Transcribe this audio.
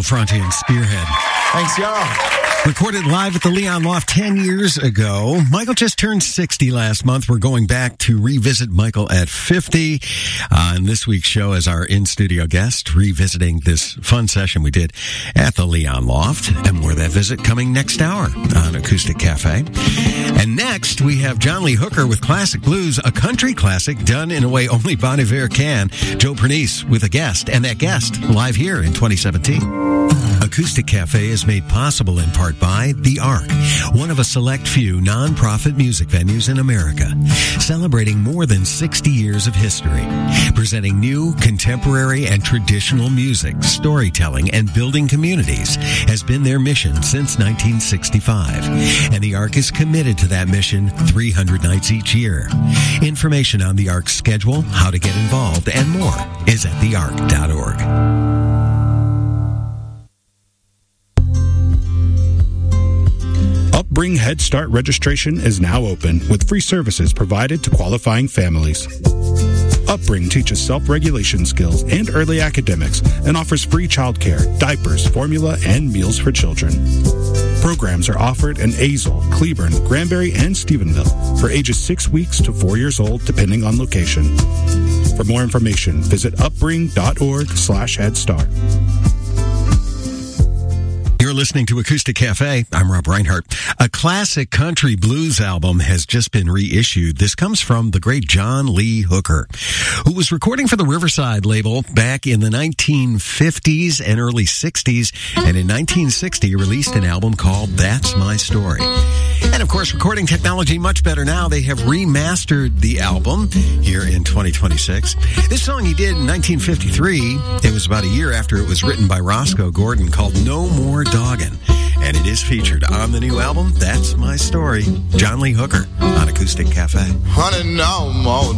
Fronte and Spearhead. Thanks, y'all. Recorded live at the Leon Loft 10 years ago. Michael just turned 60 last month. We're going back to revisit Michael at 50 on this week's show as our in-studio guest, revisiting this fun session we did at the Leon Loft. And more of that visit coming next hour on Acoustic Cafe. And next, we have John Lee Hooker with Classic Blues, a country classic done in a way only Bon Iver can. Joe Pernice with a guest, and that guest live here in 2017. Acoustic Cafe is made possible in part by The Ark, one of a select few non-profit music venues in America, celebrating more than 60 years of history, presenting new, contemporary, and traditional music, storytelling, and building communities has been their mission since 1965. And The Ark is committed to that mission 300 nights each year. Information on The Ark's schedule, how to get involved, and more is at theark.org. Upbring Head Start registration is now open with free services provided to qualifying families. Upbring teaches self-regulation skills and early academics and offers free childcare, diapers, formula, and meals for children. Programs are offered in Azle, Cleburne, Granbury, and Stephenville for ages 6 weeks to 4 years old, depending on location. For more information, visit upbring.org/headstart. You're listening to Acoustic Cafe. I'm Rob Reinhart. A classic country blues album has just been reissued. This comes from the great John Lee Hooker, who was recording for the Riverside label back in the 1950s and early 60s, and in 1960 released an album called That's My Story. And of course, recording technology much better now. They have remastered the album here in 2026. This song he did in 1953. It was about a year after it was written by Roscoe Gordon, called No More Doggin'. And it is featured on the new album, That's My Story. John Lee Hooker on Acoustic Cafe. Honey, no more